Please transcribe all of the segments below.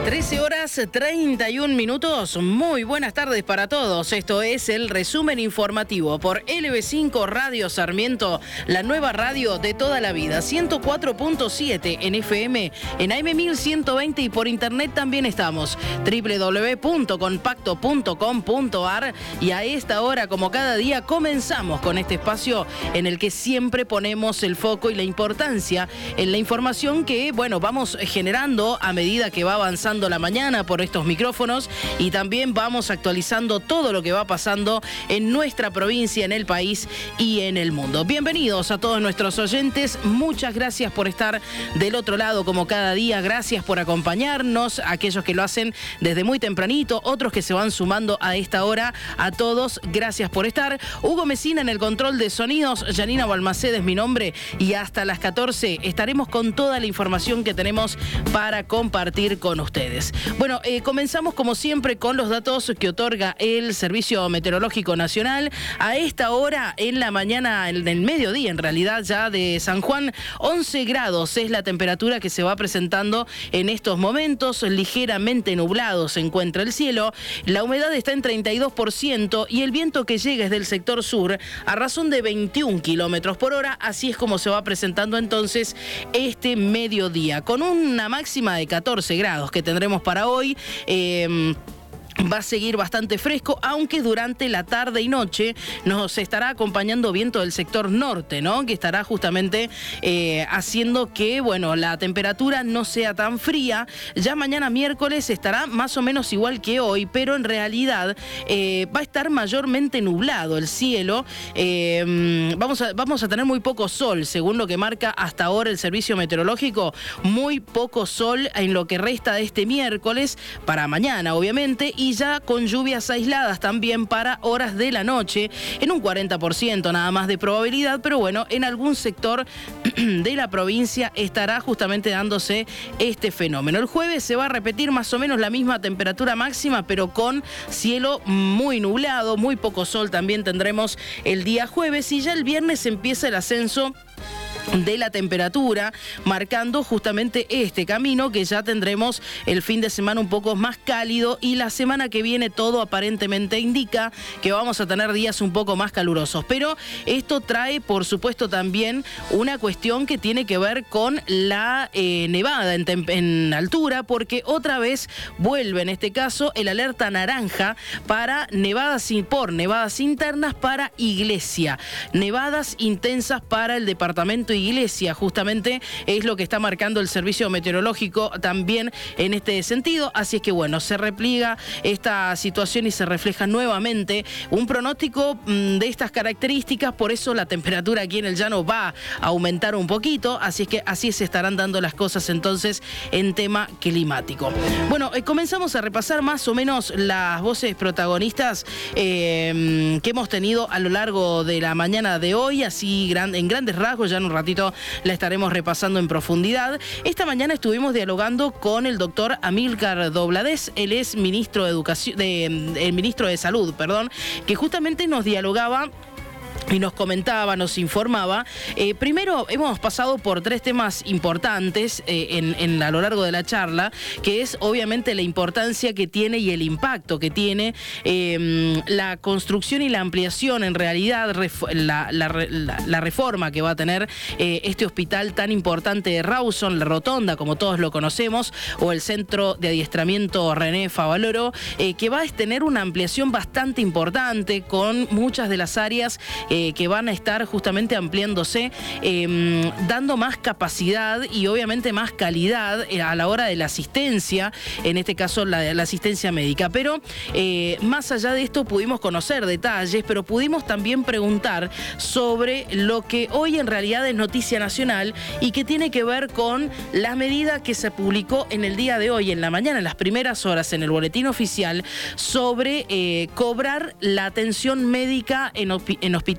13:31. Muy buenas tardes para todos. Esto es el resumen informativo por LB5 Radio Sarmiento, la nueva radio de toda la vida. 104.7 en FM, en AM 1120 y por internet también estamos. www.compacto.com.ar. Y a esta hora, como cada día, comenzamos con este espacio en el que siempre ponemos el foco y la importancia en la información que, vamos generando a medida que va avanzando la mañana por estos micrófonos, y también vamos actualizando todo lo que va pasando en nuestra provincia, en el país y en el mundo. Bienvenidos a todos nuestros oyentes, muchas gracias por estar del otro lado como cada día, gracias por acompañarnos, aquellos que lo hacen desde muy tempranito, otros que se van sumando a esta hora, a todos gracias por estar. Hugo Mesina en el control de sonidos, Yanina Balmaceda es mi nombre, y hasta las 14 estaremos con toda la información que tenemos para compartir con ustedes. Comenzamos como siempre con los datos que otorga el Servicio Meteorológico Nacional. A esta hora, en la mañana, en el mediodía en realidad ya de San Juan, 11 grados es la temperatura que se va presentando en estos momentos. Ligeramente nublado se encuentra el cielo, la humedad está en 32% y el viento que llega es del sector sur a razón de 21 kilómetros por hora. Así es como se va presentando entonces este mediodía, con una máxima de 14 grados que tendremos para hoy. Va a seguir bastante fresco, aunque durante la tarde y noche nos estará acompañando viento del sector norte, ¿no? Que estará justamente haciendo que, la temperatura no sea tan fría. Ya mañana miércoles estará más o menos igual que hoy, pero en realidad va a estar mayormente nublado el cielo. Vamos a tener muy poco sol, según lo que marca hasta ahora el servicio meteorológico. Muy poco sol en lo que resta de este miércoles, para mañana, obviamente, y ya con lluvias aisladas también para horas de la noche, en un 40% nada más de probabilidad, pero en algún sector de la provincia estará justamente dándose este fenómeno. El jueves se va a repetir más o menos la misma temperatura máxima, pero con cielo muy nublado, muy poco sol también tendremos el día jueves, y ya el viernes empieza el ascenso de la temperatura, marcando justamente este camino que ya tendremos el fin de semana un poco más cálido, y la semana que viene todo aparentemente indica que vamos a tener días un poco más calurosos. Pero esto trae, por supuesto, también una cuestión que tiene que ver con la nevada en altura, porque otra vez vuelve en este caso el alerta naranja para nevadas internas para Iglesia, nevadas intensas para el departamento Iglesia, justamente es lo que está marcando el servicio meteorológico también en este sentido. Así es que se repliega esta situación y se refleja nuevamente un pronóstico de estas características. Por eso la temperatura aquí en el llano va a aumentar un poquito, así es que así se estarán dando las cosas entonces en tema climático. Comenzamos a repasar más o menos las voces protagonistas que hemos tenido a lo largo de la mañana de hoy, así en grandes rasgos. Ya en un ratito la estaremos repasando en profundidad. Esta mañana estuvimos dialogando con el doctor Amílcar Dobladez, él es ministro de ministro de Salud, que justamente nos dialogaba y nos comentaba, nos informaba. Primero, hemos pasado por 3 temas importantes a lo largo de la charla, que es obviamente la importancia que tiene y el impacto que tiene la construcción y la ampliación, en realidad, la reforma que va a tener este hospital tan importante de Rawson, la Rotonda, como todos lo conocemos, o el Centro de Adiestramiento René Favaloro, que va a tener una ampliación bastante importante con muchas de las áreas que van a estar justamente ampliándose, dando más capacidad y obviamente más calidad a la hora de la asistencia, en este caso la asistencia médica. Pero más allá de esto pudimos conocer detalles, pero pudimos también preguntar sobre lo que hoy en realidad es noticia nacional y que tiene que ver con la medida que se publicó en el día de hoy, en la mañana, en las primeras horas, en el boletín oficial, sobre cobrar la atención médica en hospitales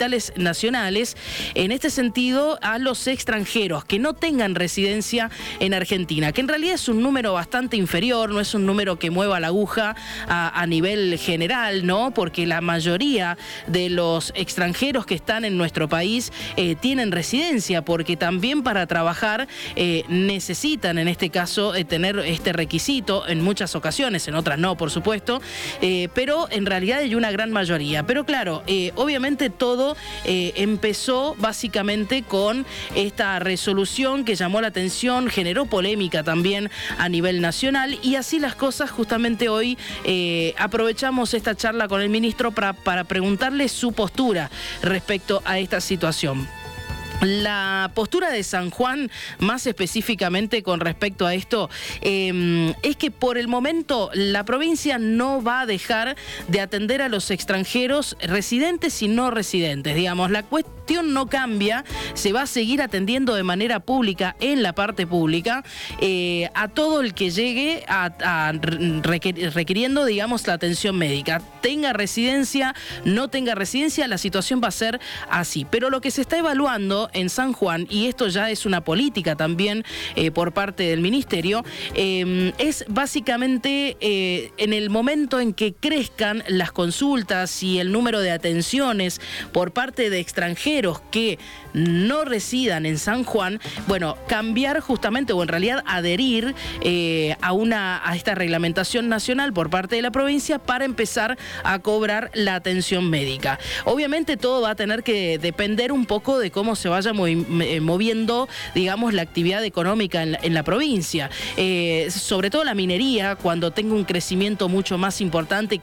hospitales nacionales, en este sentido, a los extranjeros que no tengan residencia en Argentina, que en realidad es un número bastante inferior, no es un número que mueva la aguja a nivel general, ¿no? Porque la mayoría de los extranjeros que están en nuestro país tienen residencia, porque también para trabajar necesitan, en este caso, tener este requisito en muchas ocasiones, en otras no, por supuesto, pero en realidad hay una gran mayoría. Pero claro, obviamente todo empezó básicamente con esta resolución que llamó la atención, generó polémica también a nivel nacional, y así las cosas. Justamente hoy aprovechamos esta charla con el ministro para preguntarle su postura respecto a esta situación. La postura de San Juan, más específicamente con respecto a esto, es que por el momento la provincia no va a dejar de atender a los extranjeros residentes y no residentes. Digamos, la cuestión no cambia, se va a seguir atendiendo de manera pública en la parte pública a todo el que llegue requiriendo, digamos, la atención médica. Tenga residencia, no tenga residencia, la situación va a ser así. Pero lo que se está evaluando en San Juan, y esto ya es una política también por parte del ministerio, es básicamente en el momento en que crezcan las consultas y el número de atenciones por parte de extranjeros que no residan en San Juan, bueno, cambiar justamente, o en realidad adherir a esta reglamentación nacional por parte de la provincia para empezar a cobrar la atención médica. Obviamente todo va a tener que depender un poco de cómo se vaya moviendo, digamos, la actividad económica en la provincia. Sobre todo la minería, cuando tenga un crecimiento mucho más importante,